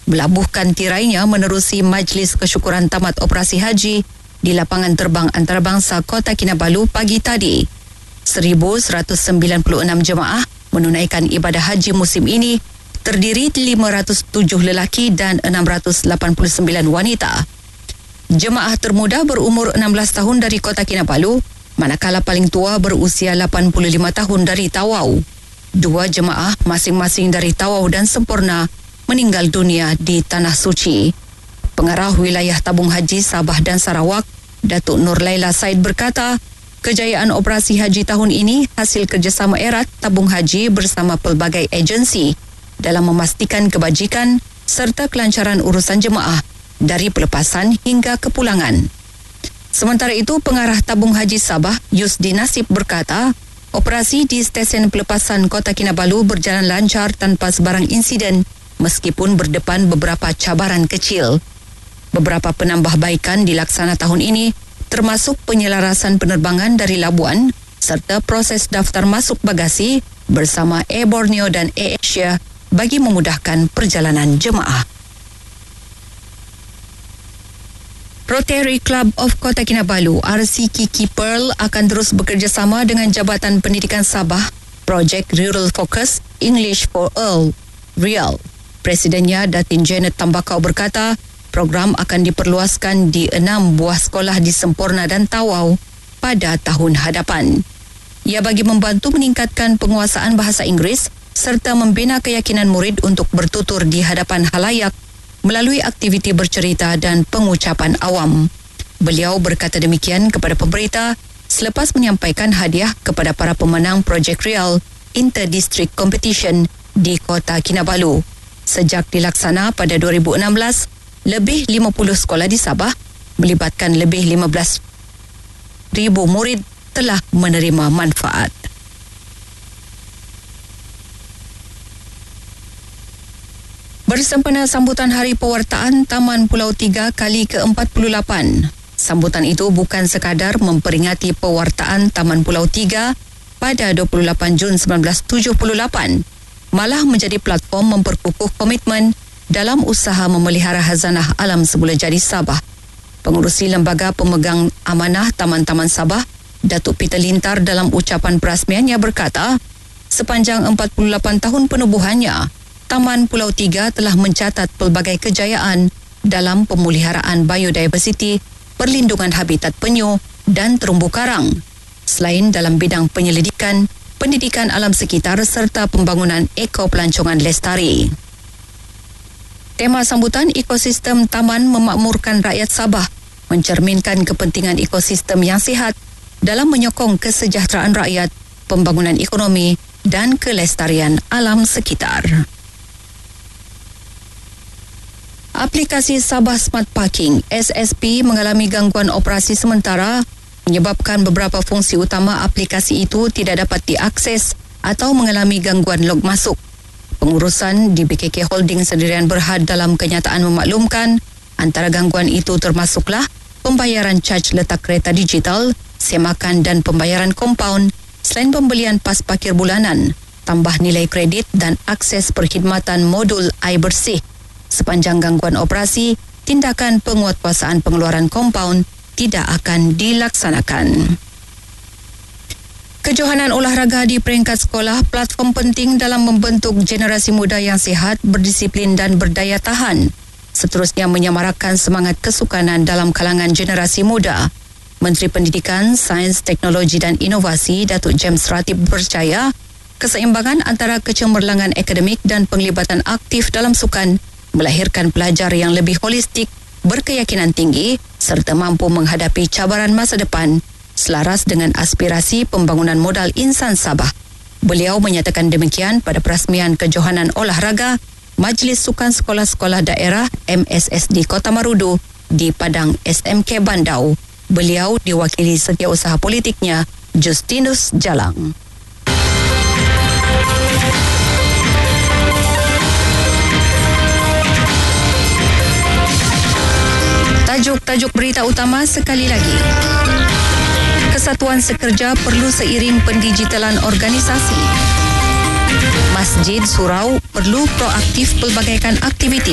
melabuhkan tirainya menerusi Majlis Kesyukuran Tamat Operasi Haji di lapangan terbang antarabangsa Kota Kinabalu pagi tadi. 1,196 jemaah menunaikan ibadah haji musim ini, terdiri 507 lelaki dan 689 wanita. Jemaah termuda berumur 16 tahun dari Kota Kinabalu, manakala paling tua berusia 85 tahun dari Tawau. 2 jemaah masing-masing dari Tawau dan Semporna meninggal dunia di Tanah Suci. Pengarah Wilayah Tabung Haji Sabah dan Sarawak, Datuk Nur Laila Said berkata, kejayaan operasi haji tahun ini hasil kerjasama erat tabung haji bersama pelbagai agensi dalam memastikan kebajikan serta kelancaran urusan jemaah dari pelepasan hingga kepulangan. Sementara itu, pengarah tabung haji Sabah, Yusdi Nasib berkata, operasi di stesen pelepasan Kota Kinabalu berjalan lancar tanpa sebarang insiden meskipun berdepan beberapa cabaran kecil. Beberapa penambahbaikan dilaksana tahun ini termasuk penyelarasan penerbangan dari Labuan serta proses daftar masuk bagasi bersama Air Borneo dan Air Asia bagi memudahkan perjalanan jemaah. Rotary Club of Kota Kinabalu RCKK Pearl akan terus bekerjasama dengan Jabatan Pendidikan Sabah Projek Rural Focus English for All REAL. Presidennya Datin Janet Tambakau berkata, program akan diperluaskan di 6 buah sekolah di Semporna dan Tawau pada tahun hadapan. Ia bagi membantu meningkatkan penguasaan bahasa Inggeris serta membina keyakinan murid untuk bertutur di hadapan halayak melalui aktiviti bercerita dan pengucapan awam. Beliau berkata demikian kepada pemberita selepas menyampaikan hadiah kepada para pemenang Projek Real Inter-District Competition di Kota Kinabalu. Sejak dilaksana pada 2016, lebih 50 sekolah di Sabah melibatkan lebih 15,000 murid telah menerima manfaat. Bersempena sambutan Hari Pewartaan Taman Pulau Tiga kali ke-48. Sambutan itu bukan sekadar memperingati pewartaan Taman Pulau Tiga pada 28 Jun 1978, malah menjadi platform memperkukuh komitmen dalam usaha memelihara hazanah alam semula jadi Sabah. Pengurusi Lembaga Pemegang Amanah Taman-Taman Sabah, Datuk Peter Lintar dalam ucapan perasmiannya berkata, sepanjang 48 tahun penubuhannya, Taman Pulau Tiga telah mencatat pelbagai kejayaan dalam pemeliharaan biodiversiti, perlindungan habitat penyu dan terumbu karang. Selain dalam bidang penyelidikan, pendidikan alam sekitar serta pembangunan ekopelancongan lestari. Tema sambutan ekosistem taman memakmurkan rakyat Sabah mencerminkan kepentingan ekosistem yang sihat dalam menyokong kesejahteraan rakyat, pembangunan ekonomi dan kelestarian alam sekitar. Aplikasi Sabah Smart Parking SSP mengalami gangguan operasi sementara menyebabkan beberapa fungsi utama aplikasi itu tidak dapat diakses atau mengalami gangguan log masuk. Pengurusan di BKK Holding Sendirian Berhad dalam kenyataan memaklumkan antara gangguan itu termasuklah pembayaran caj letak kereta digital, semakan dan pembayaran kompaun selain pembelian pas parkir bulanan, tambah nilai kredit dan akses perkhidmatan modul air bersih. Sepanjang gangguan operasi, tindakan penguatkuasaan pengeluaran kompaun tidak akan dilaksanakan. Kejohanan olahraga di peringkat sekolah platform penting dalam membentuk generasi muda yang sihat, berdisiplin dan berdaya tahan. Seterusnya menyamarakan semangat kesukanan dalam kalangan generasi muda. Menteri Pendidikan, Sains, Teknologi dan Inovasi Datuk James Ratib percaya keseimbangan antara kecemerlangan akademik dan penglibatan aktif dalam sukan melahirkan pelajar yang lebih holistik, berkeyakinan tinggi serta mampu menghadapi cabaran masa depan selaras dengan aspirasi pembangunan modal insan Sabah. Beliau menyatakan demikian pada perasmian kejohanan olahraga Majlis Sukan Sekolah-Sekolah Daerah MSSD Kota Marudu di Padang SMK Bandau. Beliau diwakili setiausaha politiknya Justinus Jalang. Tajuk berita utama sekali lagi. Kesatuan sekerja perlu seiring pendigitalan organisasi. Masjid Surau perlu proaktif pelbagaikan aktiviti